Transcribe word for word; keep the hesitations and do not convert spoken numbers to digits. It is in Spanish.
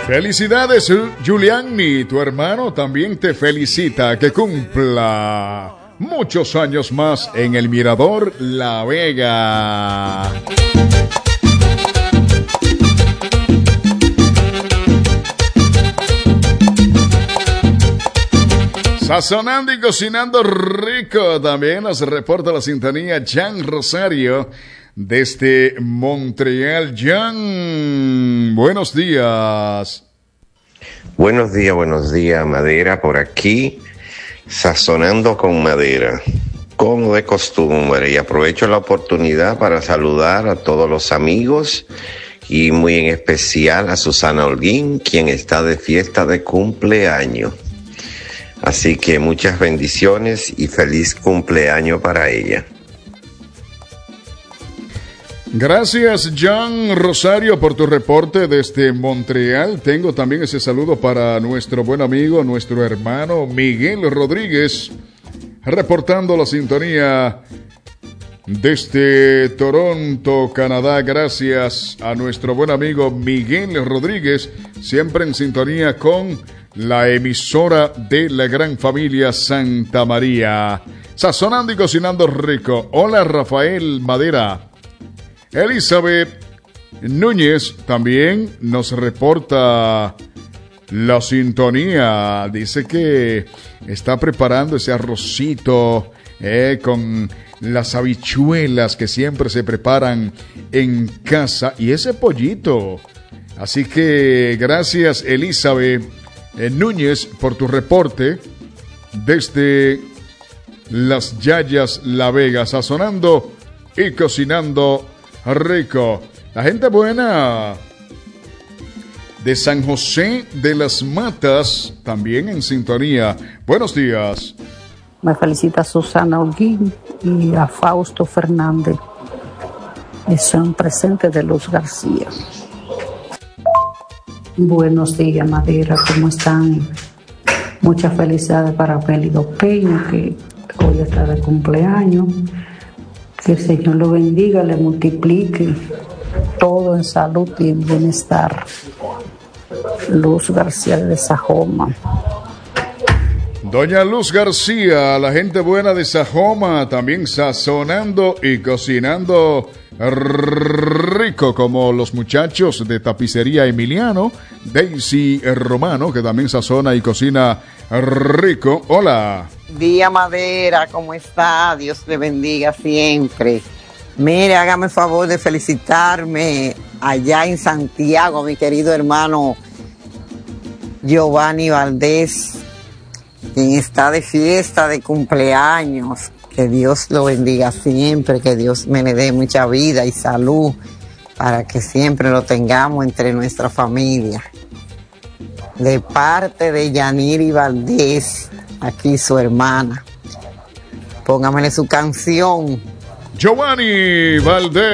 Felicidades, Giuliani, tu hermano también te felicita, que cumpla muchos años más en el Mirador La Vega. Sazonando y cocinando rico, también nos reporta la sintonía Jan Rosario desde Montreal. Jan, buenos días. Buenos días, buenos días, Madera, por aquí, sazonando con Madera, como de costumbre, y aprovecho la oportunidad para saludar a todos los amigos y muy en especial a Susana Holguín, quien está de fiesta de cumpleaños. Así que muchas bendiciones y feliz cumpleaños para ella. Gracias, Jan Rosario, por tu reporte desde Montreal. Tengo también ese saludo para nuestro buen amigo, nuestro hermano Miguel Rodríguez, reportando la sintonía desde Toronto, Canadá. Gracias a nuestro buen amigo Miguel Rodríguez, siempre en sintonía con la emisora de la gran familia Santa María. Sazonando y cocinando rico. Hola, Rafael Madera. Elizabeth Núñez también nos reporta la sintonía. Dice que está preparando ese arrocito eh, con las habichuelas que siempre se preparan en casa y ese pollito. Así que gracias, Elizabeth eh, Núñez, por tu reporte desde Las Yayas La Vega, sazonando y cocinando rico. La gente buena de San José de las Matas también en sintonía. Buenos días. Me felicita Susana Holguín y a Fausto Fernández. Y son presentes de Luz García. Buenos días, Madera, ¿cómo están? Muchas felicidades para Pélido Peña, que hoy está de cumpleaños. Que el Señor lo bendiga, le multiplique todo en salud y en bienestar. Luz García de Sajoma. Doña Luz García, la gente buena de Sajoma, también sazonando y cocinando rico, como los muchachos de Tapicería Emiliano, Daisy Romano, que también sazona y cocina rico. Hola. Día Madera, ¿cómo está? Dios le bendiga siempre. Mire, hágame el favor de felicitarme allá en Santiago, mi querido hermano Giovanni Valdés, quien está de fiesta de cumpleaños. Que Dios lo bendiga siempre, que Dios me le dé mucha vida y salud para que siempre lo tengamos entre nuestra familia. De parte de Yaniri Valdés, aquí su hermana. Póngamele su canción. Giovanni Valdés.